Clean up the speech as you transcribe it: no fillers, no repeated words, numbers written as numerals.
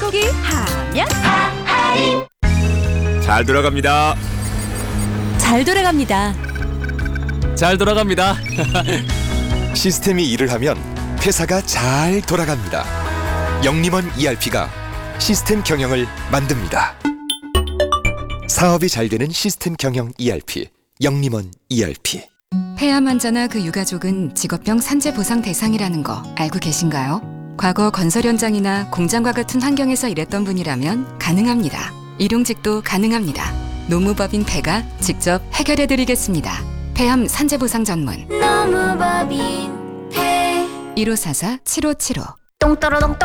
가족이 하면 잘 돌아갑니다. 잘 돌아갑니다. 잘 돌아갑니다. 시스템이 일을 하면 회사가 잘 돌아갑니다. 영림원 ERP가 시스템 경영을 만듭니다. 사업이 잘 되는 시스템 경영 ERP, 영림원 ERP. 폐암 환자나 그 유가족은 직업병 산재 보상 대상이라는 거 알고 계신가요? 과거 건설 현장이나 공장과 같은 환경에서 일했던 분이라면 가능합니다. 일용직도 가능합니다. 노무법인 폐가 직접 해결해드리겠습니다. 폐암 산재 보상 전문 노무법인 폐 1544-7575